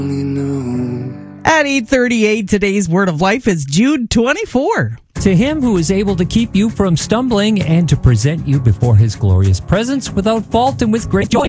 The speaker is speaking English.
At 8:38, today's word of life is Jude 24. To him who is able to keep you from stumbling and to present you before his glorious presence without fault and with great joy.